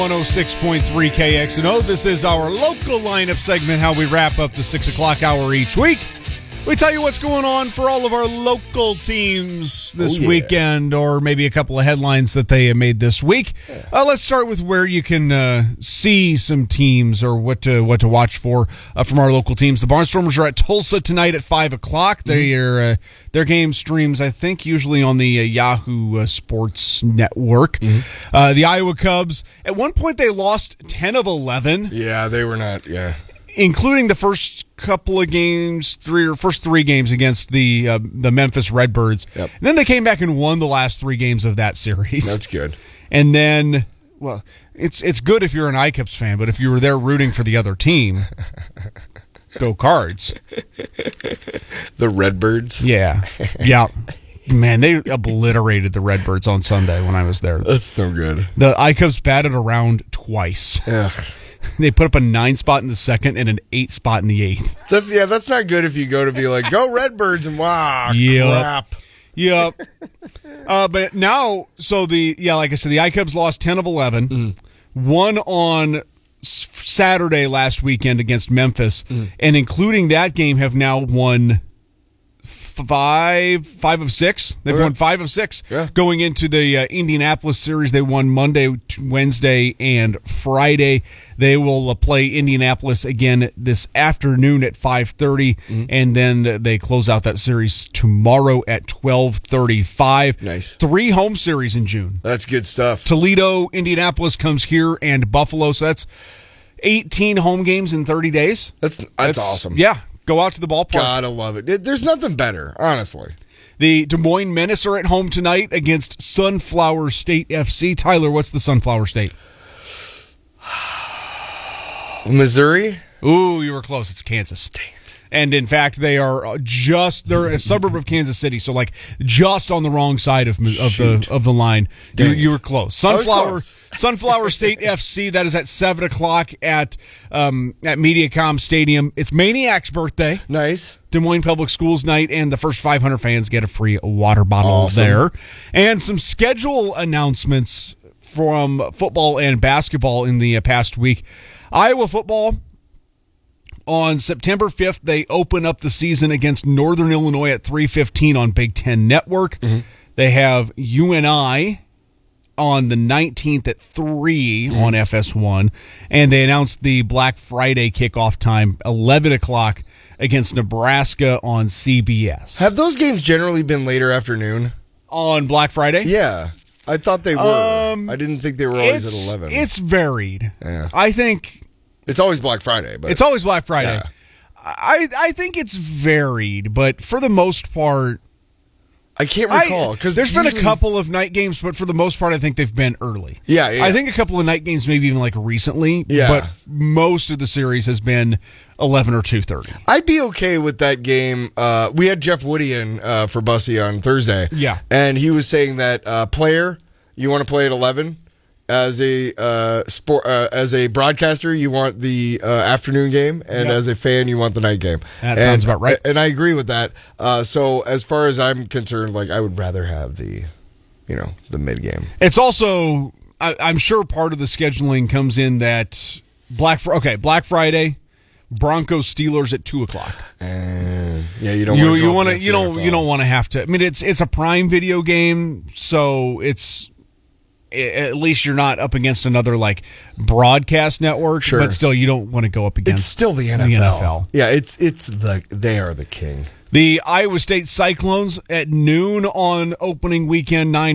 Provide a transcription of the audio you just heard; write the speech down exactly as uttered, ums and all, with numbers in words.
one oh six point three K X N O. This is our local lineup segment, how we wrap up the six o'clock hour each week. We tell you what's going on for all of our local teams this oh, yeah. weekend, or maybe a couple of headlines that they made this week. Uh, let's start with where you can uh, see some teams or what to what to watch for uh, from our local teams. The Barnstormers are at Tulsa tonight at five o'clock. They are, uh, their game streams, I think, usually on the uh, Yahoo uh, Sports Network. Mm-hmm. Uh, the Iowa Cubs, at one point they lost ten of eleven. Yeah, they were not, yeah. Including the first couple of games, three or first three games against the uh, the Memphis Redbirds. Yep. And then they came back and won the last three games of that series. That's good. And then, well, it's it's good if you're an I C U Ps fan, but if you were there rooting for the other team, go Cards. The Redbirds? Yeah. Yeah. Man, they obliterated the Redbirds on Sunday when I was there. That's no good. The I C U Ps batted around twice. Ugh. They put up a nine spot in the second and an eight spot in the eighth. That's yeah, that's not good if you go to be like, go Redbirds, and wow, yep. crap. Yep. uh, but now, so the, yeah, like I said, the I C U Ps lost ten of eleven. Mm. Won on s- Saturday last weekend against Memphis. Mm. And including that game, have now won five five of six. They've okay. won five of six. Yeah. Going into the uh, Indianapolis series, they won Monday, Wednesday, and Friday. They will uh, play Indianapolis again this afternoon at five thirty, mm-hmm. and then they close out that series tomorrow at twelve thirty-five. Nice. Three home series in June. That's good stuff. Toledo, Indianapolis comes here, and Buffalo. So that's eighteen home games in thirty days. That's that's, that's awesome. Yeah. Go out to the ballpark. Gotta love it. There's nothing better, honestly. The Des Moines Menace are at home tonight against Sunflower State F C. Tyler, what's the Sunflower State? Missouri? Ooh, you were close. It's Kansas. Dang it. And in fact, they are just, they're a suburb of Kansas City, so like just on the wrong side of, of the of the line. You, you were close. Sunflower close. Sunflower State F C, that is at seven o'clock at um, at MediaCom Stadium. It's Maniac's birthday. Nice. Des Moines Public Schools night, and the first five hundred fans get a free water bottle awesome. there. And some schedule announcements from football and basketball in the past week. Iowa football, on September fifth, they open up the season against Northern Illinois at three fifteen on Big Ten Network. Mm-hmm. They have U N I on the nineteenth at three mm-hmm. on F S one. And they announced the Black Friday kickoff time, eleven o'clock, against Nebraska on C B S. Have those games generally been later afternoon? On Black Friday? Yeah. I thought they were. Um, I didn't think they were always at eleven. It's varied. Yeah. I think... It's always Black Friday. But It's always Black Friday. Yeah. I I think it's varied, but for the most part... I can't recall. because There's usually... been a couple of night games, but for the most part, I think they've been early. Yeah, yeah. I think a couple of night games, maybe even like recently, yeah. but most of the series has been eleven or two thirty. I'd be okay with that game. Uh, we had Jeff Woody in uh, for Bussy on Thursday. Yeah. And he was saying that uh, player, you want to play at eleven. As a uh, sport, uh, as a broadcaster, you want the uh, afternoon game, and yep. as a fan, you want the night game. That and, sounds about right. And I agree with that. Uh, so, as far as I'm concerned, like I would rather have the, you know, the mid game. It's also, I, I'm sure, part of the scheduling comes in that Black Fr- okay Black Friday, Broncos Steelers at two o'clock. And yeah, you don't you want to you want to you don't you don't want to have to. I mean, it's it's a Prime Video game, so it's. At least you're not up against another like broadcast network, sure. but still you don't want to go up against. It's still the N F L. The N F L. Yeah, it's it's the they are the king. The Iowa State Cyclones at noon on opening weekend, nine